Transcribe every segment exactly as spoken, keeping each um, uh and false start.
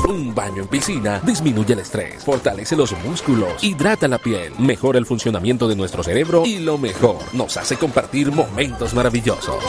Un baño en piscina disminuye el estrés, fortalece los músculos, hidrata la piel, mejora el funcionamiento de nuestro cerebro y lo mejor, nos hace compartir momentos maravillosos.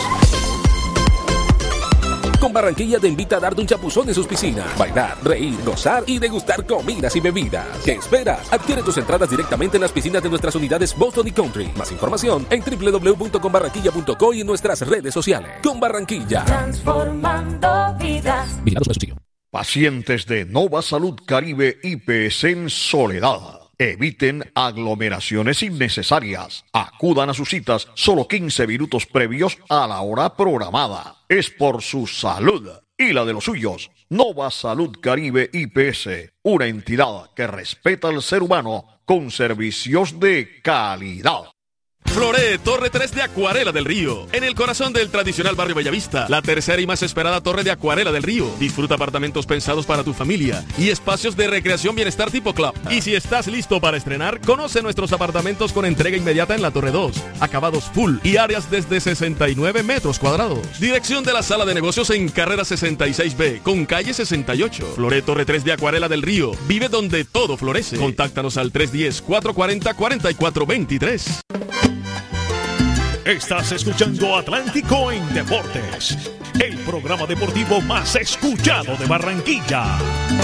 Con Barranquilla te invita a darte un chapuzón en sus piscinas, bailar, reír, gozar y degustar comidas y bebidas. ¿Qué esperas? Adquiere tus entradas directamente en las piscinas de nuestras unidades Boston y Country. Más información en doble u doble u doble u punto con barranquilla punto co y en nuestras redes sociales. Con Barranquilla. Transformando vidas. Vigilado Supersubsidio. Pacientes de Nova Salud Caribe I P S en Soledad. Eviten aglomeraciones innecesarias. Acudan a sus citas solo quince minutos previos a la hora programada. Es por su salud y la de los suyos. Nova Salud Caribe I P S, una entidad que respeta al ser humano con servicios de calidad. Floré, Torre tres de Acuarela del Río, en el corazón del tradicional barrio Bellavista, la tercera y más esperada torre de Acuarela del Río. Disfruta apartamentos pensados para tu familia y espacios de recreación bienestar tipo club. Y si estás listo para estrenar, conoce nuestros apartamentos con entrega inmediata en la Torre dos, acabados full y áreas desde sesenta y nueve metros cuadrados. Dirección de la sala de negocios en carrera sesenta y seis B, con calle sesenta y ocho. Floré, Torre tres de Acuarela del Río, vive donde todo florece. Contáctanos al tres uno cero, cuatro cuatro cero, cuatro cuatro dos tres. Estás escuchando Atlántico en Deportes, el programa deportivo más escuchado de Barranquilla.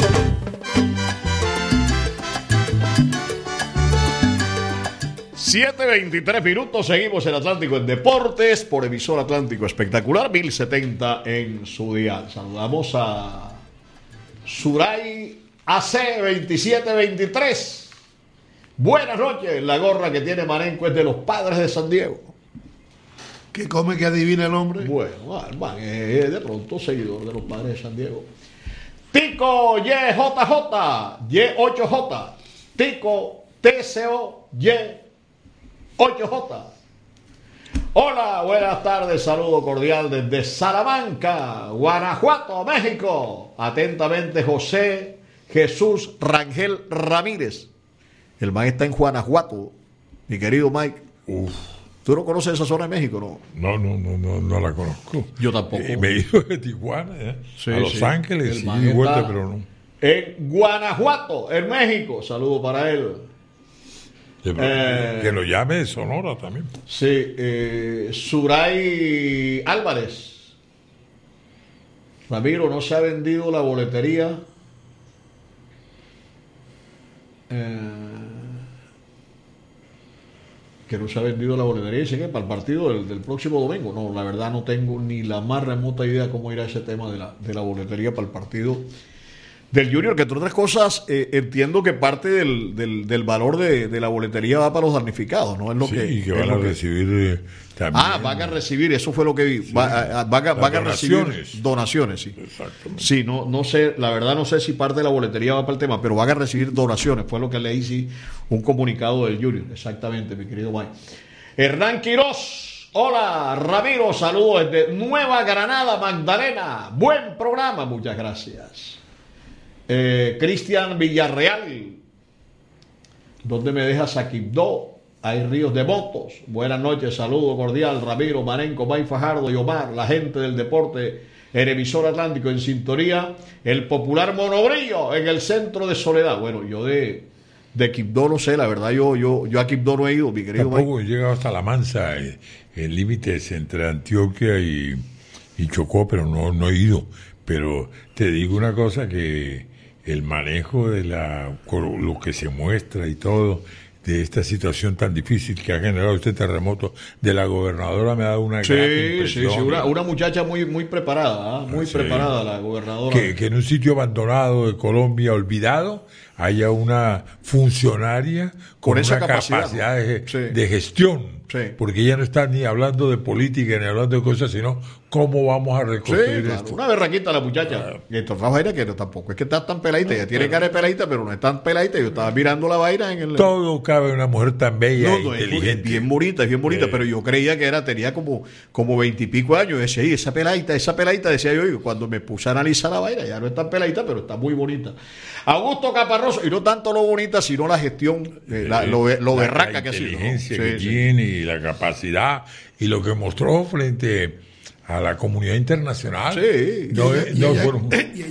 siete veintitrés minutos, seguimos en Atlántico en Deportes por emisor Atlántico Espectacular, mil setenta en su dial. Saludamos a Suray A C veintisiete veintitrés. Buenas noches, la gorra que tiene Marenco es de los Padres de San Diego. ¿Qué come que adivina el hombre? Bueno, man, es de pronto seguidor de los Padres de San Diego. Tico Y J J, Y ocho J. Tico T C O Y ocho J. Hola, buenas tardes, saludo cordial desde Salamanca, Guanajuato, México. Atentamente, José Jesús Rangel Ramírez. El Mike está en Guanajuato, mi querido Mike. Uf. ¿Tú no conoces esa zona de México, no? No, no, no, no, no la conozco. Yo tampoco. Eh, me he ido de Tijuana, ¿eh? Sí, a Los sí. Ángeles, El y man vuelta, está pero no. En Guanajuato, en México. Saludo para él. Sí, pero Eh, que lo llame de Sonora también. Sí, eh, Suray Álvarez. Ramiro, no se ha vendido la boletería. Eh, que no se ha vendido la boletería. Dice que para el partido del, del próximo domingo. No, la verdad no tengo ni la más remota idea cómo irá ese tema de la, de la boletería para el partido del Junior, que entre otras cosas eh, entiendo que parte del, del, del valor de, de la boletería va para los damnificados, ¿no? Es lo Sí, que, y que es van lo a que- recibir eh, también. Ah, van a recibir, eso fue lo que vi. Va, a, a- van a, Las van a recibir donaciones. donaciones, sí. Exactamente. Sí, no, no sé, la verdad no sé si parte de la boletería va para el tema, pero van a recibir donaciones, fue lo que leí, sí, un comunicado del Junior, exactamente, mi querido Mike. Hernán Quirós, hola, Ramiro, saludos desde Nueva Granada, Magdalena, buen programa, muchas gracias. Eh, Cristian Villarreal, ¿dónde me dejas a Quibdó? Hay ríos de motos. Buenas noches, saludo cordial, Ramiro, Marenco, May Fajardo y Omar, la gente del deporte en emisor Atlántico en sintonía, el popular Monobrillo en el centro de Soledad. Bueno, yo de, de Quibdó no sé, la verdad, yo, yo, yo a Quibdó no he ido, mi querido Tampoco Mike. he llegado hasta La Mansa, eh, en límites entre Antioquia y, y Chocó, pero no, no he ido. Pero te digo una cosa, que el manejo de la lo que se muestra y todo de esta situación tan difícil que ha generado este terremoto de la gobernadora me ha dado una Sí, gran sí, impresión. sí, una, una muchacha muy, muy preparada, ¿ah? muy Sí. preparada la gobernadora. que, que en un sitio abandonado de Colombia, olvidado, haya una funcionaria con, Con esa una capacidad, capacidad, ¿no? de, Sí. de gestión, Sí. porque ella no está ni hablando de política ni hablando de cosas, sino cómo vamos a Sí, reconstruir claro, esto. una berraquita la muchacha. Y entonces vaina que no, tampoco es que está tan peladita, ella tiene cara de peladita, pero no es tan peladita. Yo estaba mirando la vaina en el. Todo cabe en una mujer tan bella No, e no, es inteligente. bien bonita, es bien bonita, Sí. pero yo creía que era, tenía como, como veintipico años. Y decía, "Ay, esa peladita, esa peladita", decía yo, y cuando me puse a analizar la vaina, ya no es tan peladita, pero está muy bonita. Augusto Caparroso, y no tanto lo bonita, sino la gestión, eh, la- lo, lo La- berraca la que ha sido, ¿no? inteligencia Sí, que sí. tiene y la capacidad y lo que mostró frente a la comunidad internacional. Sí. No, y, es- ella, no y ella- fueron- y ella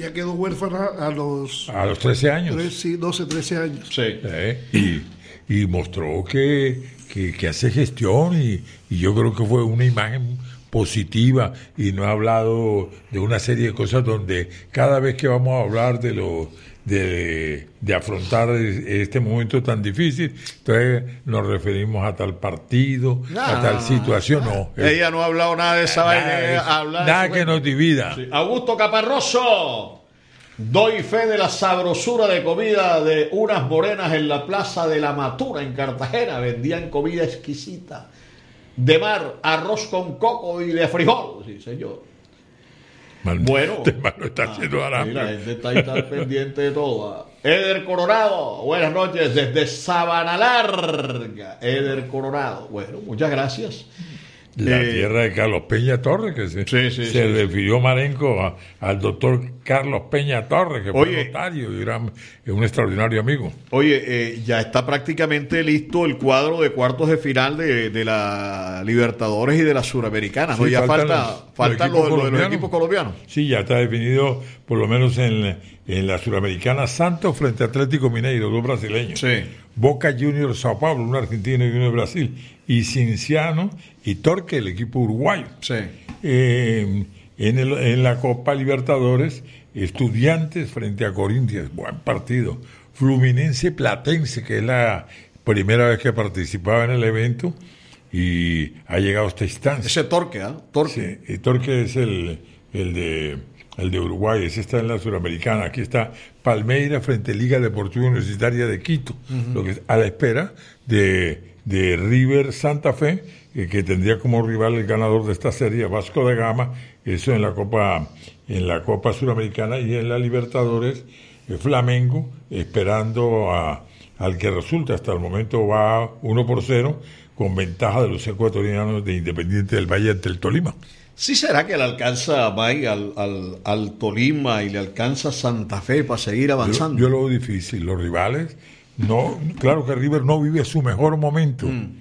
ella quedó huérfana a los... A los trece años. tres, sí, doce, trece años. Sí. Eh, y, y mostró que, que, que hace gestión y, y yo creo que fue una imagen positiva y no ha hablado de una serie de cosas donde cada vez que vamos a hablar de lo de, de afrontar este momento tan difícil, entonces nos referimos a tal partido, No, a tal situación. No, Ella no ha hablado nada de esa vaina. nada, ella habla de nada su- que nos divida. Sí. Augusto Caparroso. Doy fe de la sabrosura de comida de unas morenas en la plaza de la Matura en Cartagena. Vendían comida exquisita. De mar, arroz con coco y de frijol. Sí, señor. Man, Bueno. este mano está haciendo Ah, sí, alambre. la gente está ahí tan pendiente de todo. Eder Coronado, buenas noches desde Sabana Larga. Eder Coronado. Bueno, muchas gracias. La Eh, tierra de Carlos Peña Torres, que se, Sí, sí, se sí, refirió Marenco a- al doctor Carlos Peña Torres, que fue Oye. notario y era un extraordinario amigo. Oye, eh, ya está prácticamente listo el cuadro de cuartos de final de, de la Libertadores y de la Suramericana. ¿no? Sí, Ya faltan falta, los- faltan los los, equipos los de los colombianos. equipos colombianos. Sí, ya está definido, por lo menos en, en la Suramericana, Santos frente a Atlético Mineiro, dos brasileños. Sí. Boca Juniors Sao Paulo, un argentino y uno de Brasil. Y Cinciano y Torque, el equipo uruguayo. Sí. Eh, en, el- en la Copa Libertadores, Estudiantes frente a Corinthians, buen partido. Fluminense Platense, que es la primera vez que participaba en el evento y ha llegado a esta instancia. Ese Torque, ¿ah? Torque. Sí, y Torque es el, el de el de Uruguay, ese está en la Suramericana. Aquí está Palmeira frente a Liga Deportiva Universitaria de Quito, lo que es a la espera de, de River Santa Fe, eh, que tendría como rival el ganador de esta serie, Vasco da Gama, eso en la Copa, en la Copa Suramericana, y en la Libertadores, eh, Flamengo, esperando a, al que resulta. Hasta el momento va uno por cero, con ventaja de los ecuatorianos de Independiente del Valle ante el Tolima. ¿Sí será que le alcanza Mike, al, al, al Tolima y le alcanza Santa Fe para seguir avanzando? Yo, yo lo veo difícil. Los rivales, no, claro que River no vive su mejor momento, Mm.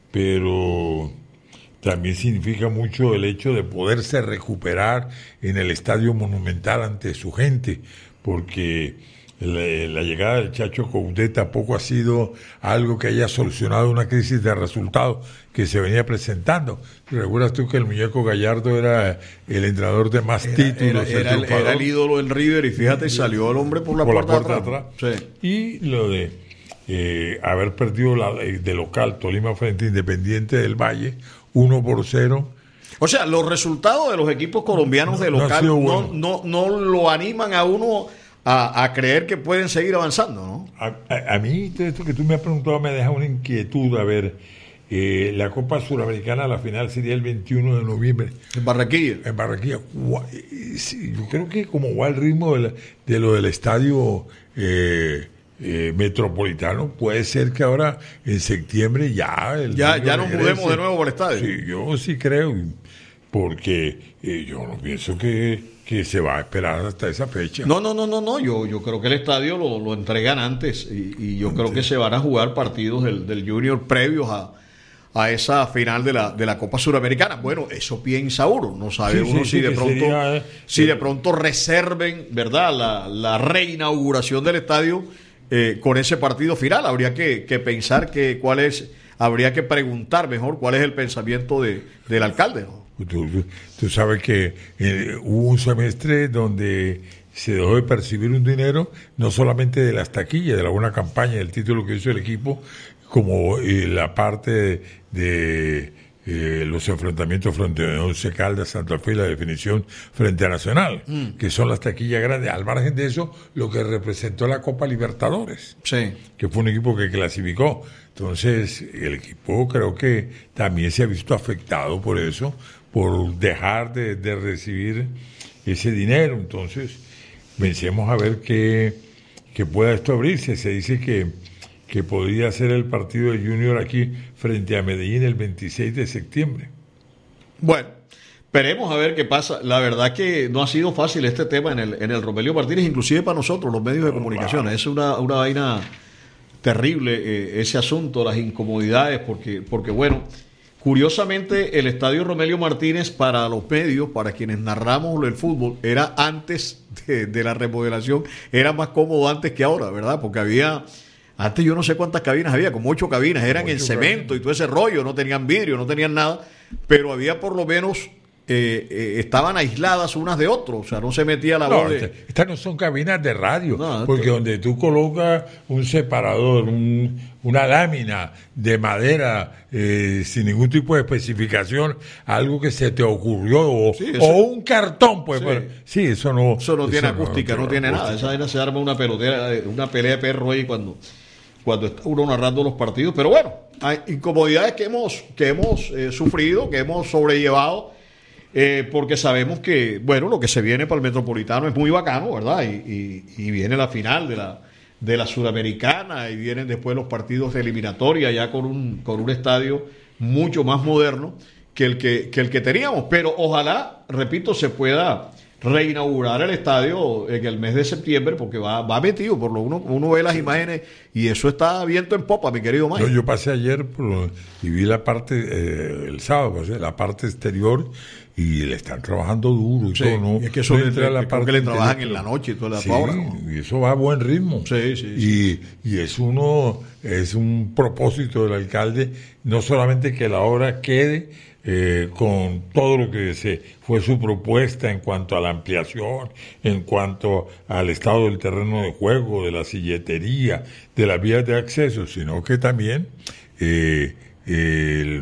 pero también significa mucho el hecho de poderse recuperar en el Estadio Monumental ante su gente, porque la, la llegada del Chacho Coudet tampoco ha sido algo que haya solucionado una crisis de resultados que se venía presentando. ¿Recuerdas tú que el muñeco Gallardo era el entrenador de más Era, títulos? era- era el, era el ídolo del River y fíjate, salió el hombre por la, por la puerta, puerta de atrás. atrás. Sí. Y lo de eh, haber perdido la, eh, de local Tolima frente a Independiente del Valle, uno por cero. O sea, los resultados de los equipos colombianos de No ha local sido no, bueno. no, no lo animan a uno a, a creer que pueden seguir avanzando, ¿no? A, a- a mí, todo esto que tú me has preguntado me deja una inquietud. A ver, eh, la Copa Suramericana, la final sería el veintiuno de noviembre En Barranquilla. en Barranquilla. Gua- eh, sí, yo creo que como va el ritmo de, la- de lo del estadio eh, eh, metropolitano, puede ser que ahora en septiembre ya el Ya, niño ya nos regrese. mudemos de nuevo por el estadio. Sí, yo sí creo, porque eh, yo no pienso que, que se va a esperar hasta esa fecha. No, no, no, no, no. Yo, yo creo que el estadio lo, lo entregan antes y, y yo creo que se van a jugar partidos del, del Junior previos a, a esa final de la, de la Copa Suramericana. Bueno, eso piensa uno. No sabe Sí, uno sí, si sí, de que pronto sería, eh, si de pronto reserven, ¿verdad? La, la reinauguración del estadio eh, con ese partido final. Habría que, que pensar que cuál es, habría que preguntar mejor cuál es el pensamiento de, del alcalde, ¿no? Tú, tú- tú sabes que eh, hubo un semestre donde se dejó de percibir un dinero, no solamente de las taquillas, de la buena campaña, del título que hizo el equipo, como eh, la parte de, de, eh, los enfrentamientos frente a Once Caldas, Santa Fe y la definición frente a Nacional, que son las taquillas grandes. Al margen de eso, lo que representó la Copa Libertadores, Sí. que fue un equipo que clasificó. Entonces, el equipo creo que también se ha visto afectado por eso, por dejar de, de recibir ese dinero. Entonces, pensemos a ver qué, que pueda esto abrirse. Se dice que, que podría ser el partido de Junior aquí frente a Medellín el veintiséis de septiembre. Bueno, esperemos a ver qué pasa. La verdad que no ha sido fácil este tema en el, en el Romelio Martínez, inclusive para nosotros, los medios de comunicación. Es una, una vaina terrible eh, ese asunto, las incomodidades, porque, porque bueno, curiosamente, el estadio Romelio Martínez para los medios, para quienes narramos el fútbol, era antes de, de la remodelación, era más cómodo antes que ahora, ¿verdad? Porque había, antes yo no sé cuántas cabinas había, como ocho cabinas, eran en cemento y todo ese rollo, no tenían vidrio, no tenían nada, pero había por lo menos... Eh, eh, estaban aisladas unas de otras, o sea, no se metía la no, voz de... este, estas no son cabinas de radio, no, porque este... donde tú colocas un separador, un, una lámina de madera eh, sin ningún tipo de especificación, algo que se te ocurrió, o, sí, eso... o un cartón, pues, sí, bueno, sí eso no... Eso no eso tiene no, acústica, no, no tiene acústica. Nada, esa vaina se arma una pelotera, una pelea de perro ahí cuando, cuando está uno narrando los partidos, pero bueno, hay incomodidades que hemos, que hemos eh, sufrido, que hemos sobrellevado. Eh, porque sabemos que, bueno, lo que se viene para el Metropolitano es muy bacano, ¿verdad? Y, y, y viene la final de la, de la Sudamericana y vienen después los partidos de eliminatoria ya con un, con un estadio mucho más moderno que el que, que el que teníamos. Pero ojalá, repito, se pueda reinaugurar el estadio en el mes de septiembre porque va, va metido, por lo uno, uno ve las imágenes y eso está viento en popa, mi querido Mike. Yo, yo pasé ayer por, y vi la parte, eh, el sábado, pasé, la parte exterior y le están trabajando duro y sí, todo, ¿no? Es que eso no le, la le, parte que le trabajan interior, en la noche y toda la sí, obra, ¿no? Y eso va a buen ritmo. Sí, sí, sí. Y, y es uno, es un propósito del alcalde, no solamente que la obra quede eh, con todo lo que se fue su propuesta en cuanto a la ampliación, en cuanto al estado del terreno de juego, de la silletería, de las vías de acceso, sino que también eh, el,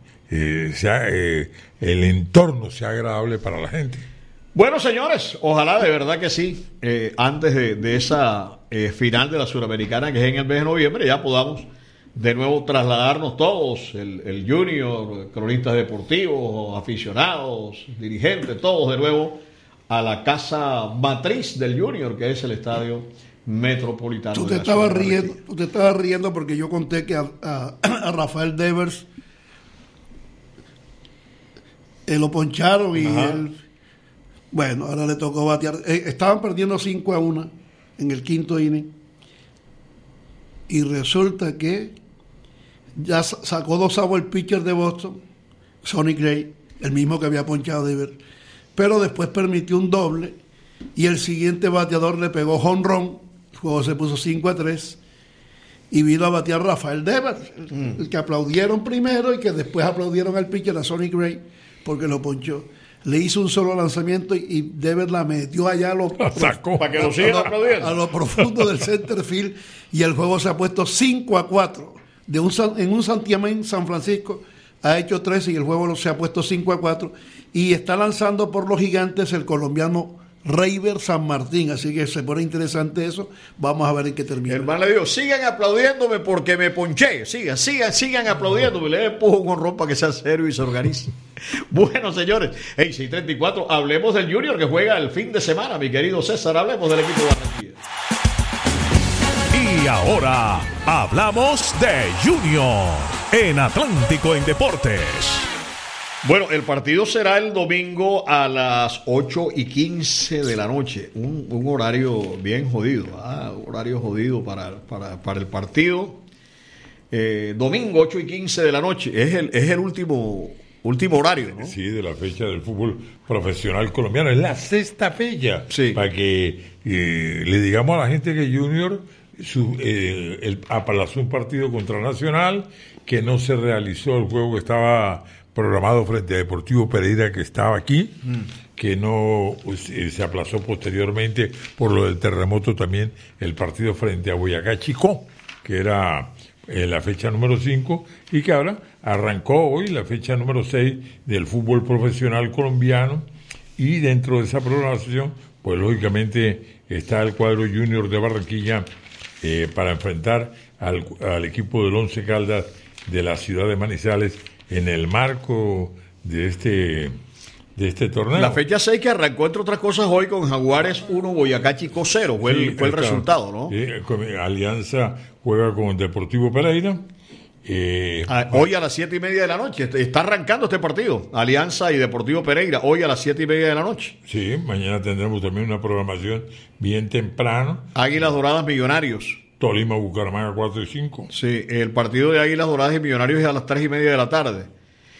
eh, sea, eh, el entorno sea agradable para la gente. Bueno, señores, ojalá de verdad que sí, eh, antes de, de esa eh, final de la Suramericana, que es en el mes de noviembre, ya podamos de nuevo trasladarnos todos, el, el junior, cronistas deportivos, aficionados, dirigentes, todos de nuevo a la casa matriz del junior, que es el estadio Metropolitano. Tú te estabas riendo, tú te estabas riendo porque yo conté que a, a, a Rafael Devers eh, lo poncharon y Ajá. él, bueno, ahora le tocó batear. Eh, estaban perdiendo cinco a uno en el quinto inning y resulta que ya sacó dos outs el pitcher de Boston, Sonny Gray, el mismo que había ponchado a Devers, pero después permitió un doble y el siguiente bateador le pegó home run, el juego se puso cinco a tres y vino a batear Rafael Devers, el, mm. el que aplaudieron primero y que después aplaudieron al pitcher, a Sonny Gray, porque lo ponchó. Le hizo un solo lanzamiento y, y Devers la metió allá a lo, sacó, para que lo sigan aplaudiendo a lo profundo del center field y el juego se ha puesto cinco a cuatro. De un, en un santiamén, San Francisco ha hecho tres y el juego se ha puesto cinco a cuatro y está lanzando por los Gigantes el colombiano Reiber San Martín, así que se pone interesante eso, vamos a ver en qué termina. El man le dijo, sigan aplaudiéndome porque me ponché, sigan, sigan, sigan aplaudiéndome, le empujo un honrón para que sea serio y se organice. Bueno, señores, hey, seis treinta y cuatro, hablemos del Junior que juega el fin de semana, mi querido César, hablemos del equipo de Barranquilla. Y ahora hablamos de Junior en Atlántico en Deportes. Bueno, el partido será el domingo a las ocho y quince de la noche. Un, un horario bien jodido, ¿ah? Un horario jodido para, para, para el partido. Eh, domingo, ocho y quince de la noche. Es el, es el último, último horario, ¿no? Sí, de la fecha del fútbol profesional colombiano. Es la sexta fecha. Sí. Para que eh, le digamos a la gente que Junior su, eh, el, aplazó un partido contra Nacional, que no se realizó el juego que estaba programado frente a Deportivo Pereira, que estaba aquí, mm. que no pues, eh, se aplazó posteriormente por lo del terremoto también el partido frente a Boyacá Chicó, que era eh, la fecha número cinco, y que ahora arrancó hoy la fecha número seis del fútbol profesional colombiano, y dentro de esa programación, pues lógicamente está el cuadro Junior de Barranquilla eh, para enfrentar al, al equipo del Once Caldas de la ciudad de Manizales en el marco de este de este torneo. La fecha seis que arrancó, entre otras cosas, hoy con Jaguares uno, Boyacá Chicó cero, fue, sí, el, fue el resultado, ¿no? Sí, Alianza juega con Deportivo Pereira. Eh, ah, hoy a las siete y media de la noche, está arrancando este partido, Alianza y Deportivo Pereira, hoy a las siete y media de la noche. Sí, mañana tendremos también una programación bien temprano. Águilas Doradas Millonarios. Tolima, Bucaramanga, cuatro y cinco. Sí, el partido de Águilas Doradas y Millonarios es a las tres y media de la tarde.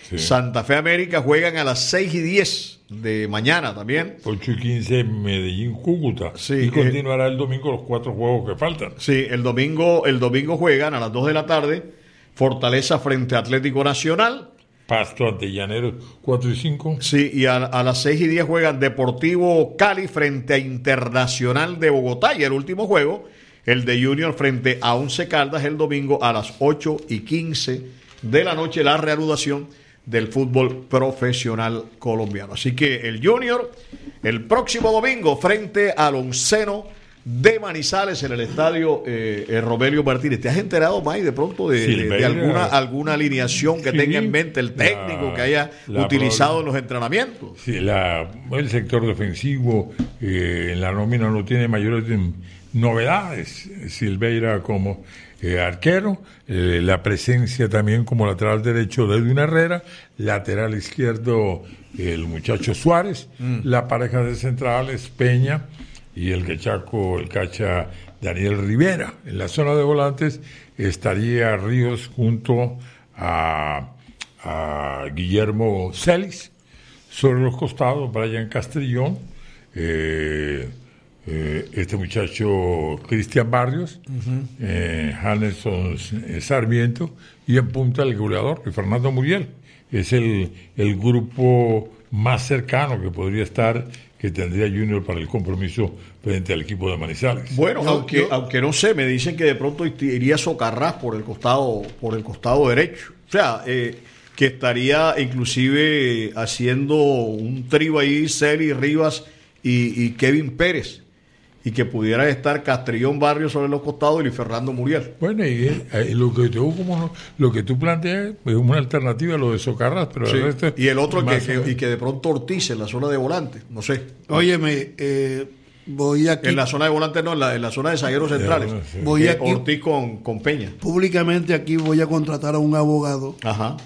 Sí. Santa Fe América juegan a las seis y diez de mañana también. ocho y quince Medellín Cúcuta. Sí, y continuará eh, el domingo los cuatro juegos que faltan. Sí, el domingo, el domingo juegan a las dos de la tarde Fortaleza frente a Atlético Nacional. Pasto ante Llaneros cuatro y cinco. Sí, y a, a las seis y diez juegan Deportivo Cali frente a Internacional de Bogotá. Y el último juego, el de Junior frente a Once Caldas, el domingo a las ocho y quince de la noche, la reanudación del fútbol profesional colombiano. Así que el Junior, el próximo domingo, frente al Onceno de Manizales en el estadio eh, eh, Romelio Martínez. ¿Te has enterado, May, de pronto de, de, de alguna, alguna alineación que sí, tenga en mente el técnico la, que haya utilizado en los entrenamientos? Sí, la, el sector defensivo eh, en la nómina no tiene mayores novedades. Silveira como eh, arquero, eh, la presencia también como lateral derecho de Edwin Herrera, lateral izquierdo el muchacho Suárez, mm. la pareja de centrales Peña y el quechaco, el cacha Daniel Rivera. En la zona de volantes estaría Ríos junto a, a Guillermo Celis. Sobre los costados, Brian Castrillón, eh, eh, este muchacho Cristian Barrios, uh-huh. eh, Handerson Sarmiento, y en punta el goleador, Fernando Muriel. Es el, el grupo más cercano que podría estar, que tendría Junior para el compromiso frente al equipo de Manizales. Bueno, no, aunque, yo, aunque no sé, me dicen que de pronto iría Socarrás por el costado, por el costado derecho. O sea, eh, que estaría inclusive haciendo un trío ahí, Celi, Rivas y, y Kevin Pérez. Y que pudiera estar Castrillón Barrios sobre los costados y Luis Fernando Muriel. Bueno, y eh, lo que tú como lo que tú planteas es una alternativa a lo de Socarrás, pero sí. el resto y el otro que, que, y que de pronto Ortiz en la zona de volante, no sé. Óyeme, eh, voy aquí en la zona de volante no, en la, en la zona de zagueros centrales. Sí, sí. Voy eh, aquí, Ortiz con, con Peña. Públicamente aquí voy a contratar a un abogado. Ajá.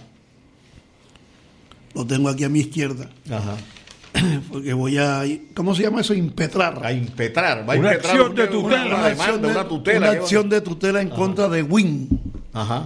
Lo tengo aquí a mi izquierda. Ajá. Porque voy a, ¿cómo se llama eso? Impetrar. A impetrar. Va a una impetrar acción de tutela. Una, una, demanda, de, una tutela. Una acción de tutela en Ajá. contra de Win. Ajá.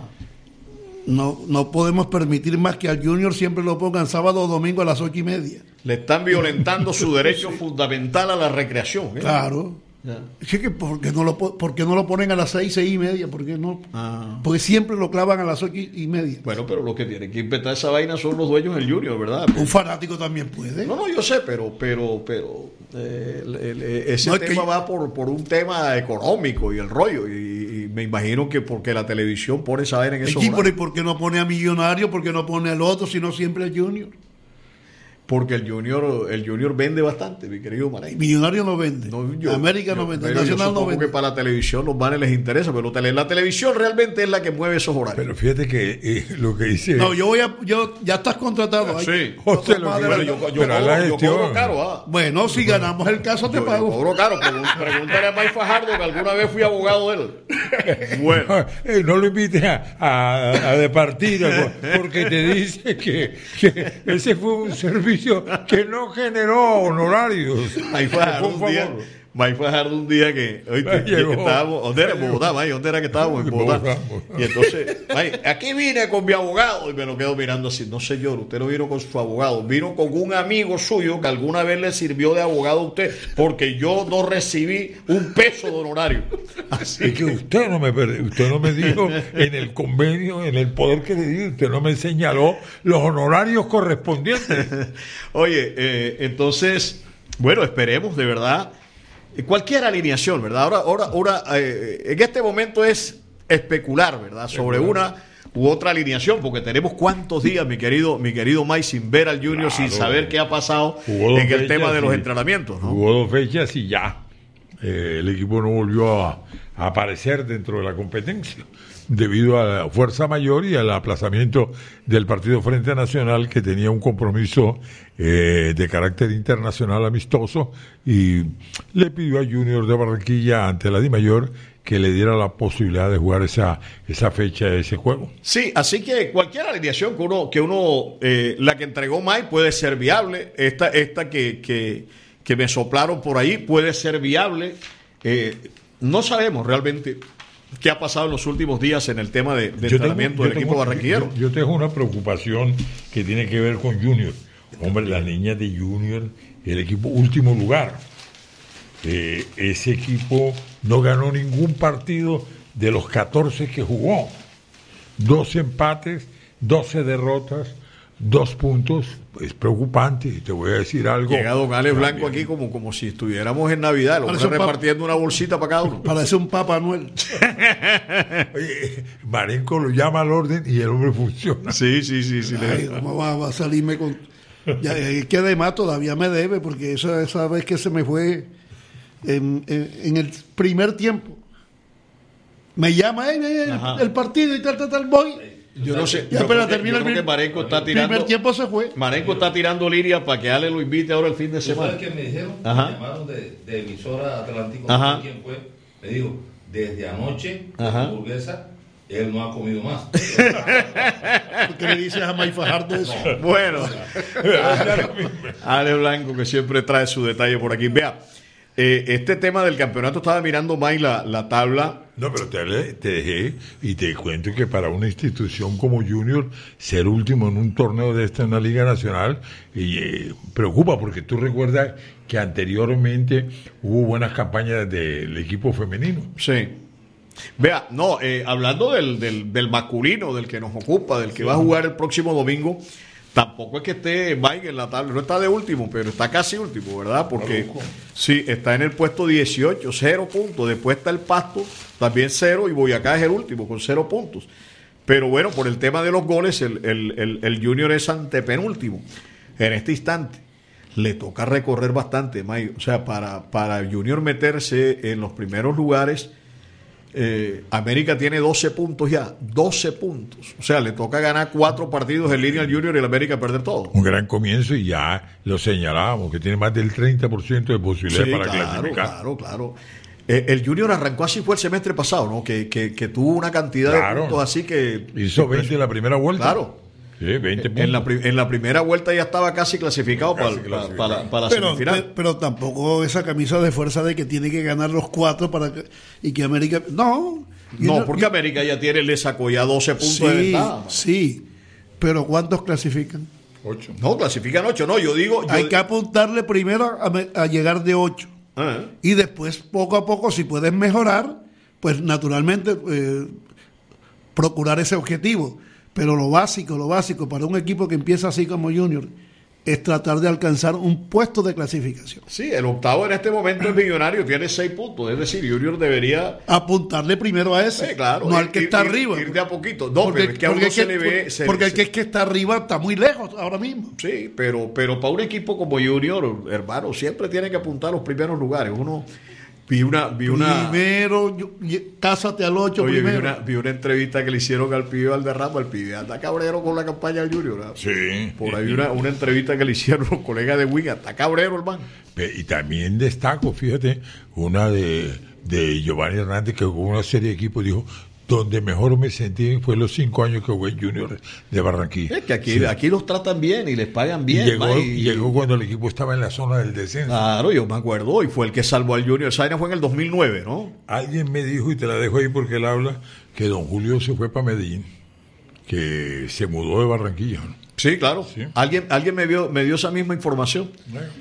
No, no podemos permitir más que al Junior siempre lo pongan sábado o domingo a las ocho y media. Le están violentando su derecho sí. fundamental a la recreación. ¿eh? Claro. Ya. Es que ¿por qué no lo, por qué no lo ponen a las seis, seis y media? ¿Por qué no? Ah. Porque siempre lo clavan a las ocho y media. Bueno, pero los que tienen que inventar esa vaina son los dueños del Junior, ¿verdad? Un fanático también puede. No, no, yo sé, pero pero pero eh, el, el, ese no, tema que... va por, por un tema económico y el rollo. Y, y me imagino que porque la televisión pone esa vaina en esos horarios. ¿Y por qué no pone a Millonario? ¿Por qué no pone al otro? Sino siempre al Junior. Porque el Junior el Junior vende bastante, mi querido Maray. Millonario no vende. No, yo, América yo, no vende. Nacional no vende. Que para la televisión los banes les interesa, pero la televisión realmente es la que mueve esos horarios. Pero fíjate que eh, lo que dice. No, yo voy a. yo Ya estás contratado. Sí. Hay, José, lo que, bueno, yo, yo, pero cobro, yo cobro caro. Ah. Bueno, si ganamos el caso, te yo, pago. Yo cobro caro. Pregúntale a Mike Fajardo, que alguna vez fui abogado de él. Bueno. No, eh, no lo invites a, a, a de partida, porque te dice que, que ese fue un servicio que no generó honorarios. Ahí fue un día, Mike Fajardo un día que, oíste, que estábamos, ¿dónde era? En Bogotá, Mike, ¿dónde era que estábamos? En Bogotá. Y entonces, Mike, aquí vine con mi abogado y me lo quedo mirando así. No señor, usted no vino con su abogado, vino con un amigo suyo que alguna vez le sirvió de abogado a usted, porque yo no recibí un peso de honorario. Así es que usted no me usted no me dijo en el convenio, en el poder que le di, usted no me señaló los honorarios correspondientes. Oye, eh, entonces, bueno, esperemos de verdad. Cualquier alineación, ¿verdad? Ahora, ahora, ahora eh, en este momento es especular, ¿verdad? Sobre una u otra alineación, porque tenemos cuántos días, mi querido, mi querido Mike, sin ver al Junior, claro, sin saber qué ha pasado en el fechas, tema de los entrenamientos, ¿no? Hubo dos fechas y ya. Eh, el equipo no volvió a, a aparecer dentro de la competencia, debido a la fuerza mayor y al aplazamiento del partido Frente a Nacional, que tenía un compromiso eh, de carácter internacional amistoso, y le pidió a Junior de Barranquilla ante la Dimayor que le diera la posibilidad de jugar esa esa fecha, ese juego. Sí, así que cualquier alineación que uno, que uno eh, la que entregó Mike puede ser viable, esta, esta que, que, que me soplaron por ahí puede ser viable, eh, no sabemos realmente. ¿Qué ha pasado en los últimos días en el tema de, de Yo entrenamiento tengo- del yo equipo tengo- barranquillero? Yo, yo tengo una preocupación que tiene que ver con Junior. Hombre, las niñas de Junior, el equipo último lugar. Eh, ese equipo no ganó ningún partido de los catorce que jugó. Dos empates, doce derrotas, dos puntos. Es preocupante. Y te voy a decir algo. Llega Don Alex Blanco También. aquí como, como si estuviéramos en Navidad, el hombre Parece un pap- repartiendo una bolsita para cada uno. Parece un Papá Noel. Oye, Marenco lo llama al orden y el hombre funciona. Sí, sí, sí, sí. Ay, ¿cómo va, va a salirme con...? Ya, es que además todavía me debe, porque esa, esa vez que se me fue en, en- en el primer tiempo, me llama, "Ey, ey, Ajá. el, el partido y tal, tal, tal, voy. Yo no sé. Ya, yo pero creo que- termina yo el creo que prim- Marenco está El tirando. primer tiempo se fue. Marenco está tirando liria para que Ale lo invite ahora el fin de ¿Tú semana. sabes qué me dijeron? Ajá. Me llamaron de, de emisora Atlántico, Ajá. no sé quién fue. Me dijo, desde anoche, Ajá. la hamburguesa, él no ha comido más. ¿Por qué le dices a May Fajardo eso? Bueno, Ale Blanco que siempre trae su detalle por aquí. Vea, eh, este tema del campeonato, estaba mirando May la, la tabla. No, pero te, te dejé y te cuento que para una institución como Junior, ser último en un torneo de esta en la Liga Nacional, y, eh, preocupa, porque tú recuerdas que anteriormente hubo buenas campañas del equipo femenino. Sí. Vea, no, eh, hablando del, del, del masculino, del que nos ocupa, del que va a jugar el próximo domingo, tampoco es que esté Mike en la tabla, no está de último, pero está casi último, ¿verdad? Porque sí, está en el puesto dieciocho, cero puntos. Después está el Pasto, también cero, y Boyacá es el último, con cero puntos. Pero bueno, por el tema de los goles, el, el, el, el Junior es antepenúltimo. En este instante, le toca recorrer bastante, Mike. O sea, para, para Junior meterse en los primeros lugares, Eh, América tiene doce puntos ya, doce puntos. O sea, le toca ganar cuatro partidos en línea al Junior y el América perder todo. Un gran comienzo y ya lo señalábamos, que tiene más del treinta por ciento de posibilidad Sí, para claro, clasificar. claro, claro. Eh, el Junior arrancó así, fue el semestre pasado, ¿no? Que, que, que tuvo una cantidad Claro. de puntos así que... Hizo veinte en la primera vuelta. Claro. Sí, veinte puntos. En la, pri- en la primera vuelta ya estaba casi clasificado Casi para, clasificado. para, para, para la Pero, semifinal. pe- pero tampoco esa camisa de fuerza de que tiene que ganar los cuatro para que, y que América... No. No, Junior- porque América ya tiene, le sacó ya doce puntos de Sí, ventaja. sí. Pero ¿cuántos clasifican? Ocho. No, clasifican ocho, no, yo digo... Yo, Hay que apuntarle primero a, me- a llegar de ocho. Ah, Y después, poco a poco, si puedes mejorar, pues naturalmente eh, procurar ese objetivo. Pero lo básico, lo básico para un equipo que empieza así como Junior es tratar de alcanzar un puesto de clasificación. sí, el octavo en este momento es Millonario, tiene seis puntos. Es decir, Junior debería... Apuntarle primero a ese, Sí, claro, no ir- al que ir- está ir- arriba. ir de a poquito. No, pero es que a uno porque se que- le ve- se- porque el se- que, es que está arriba está muy lejos ahora mismo. Sí, pero, pero para un equipo como Junior, hermano, siempre tiene que apuntar a los primeros lugares. Uno vi una, vi una, Primero, yo- y- cásate al ocho oye, vi primero. una, vi una entrevista que le hicieron al pibe Valderrama, el pibe anda cabrero con la campaña del Junior. ¿verdad? Sí. Por ahí una, una entrevista que le hicieron los colegas de Wigan, está cabrero, hermano. Pe- Y también destaco, fíjate, una de, de Giovanni Hernández, que jugó una serie de equipos, dijo, donde mejor me sentí fue los cinco años que jugué en Junior de Barranquilla. Es que aquí, Sí. aquí los tratan bien y les pagan Y bien. llegó, ma, y llegó cuando el equipo estaba en la zona del descenso. Claro, yo me acuerdo, y fue el que salvó al Junior. Esa vaina fue en el dos mil nueve, ¿no? Alguien me dijo, y te la dejo ahí porque él habla, que don Julio se fue para Medellín, que se mudó de Barranquilla. ¿no? Sí, claro. Sí. Alguien, alguien me, vio, me dio esa misma información.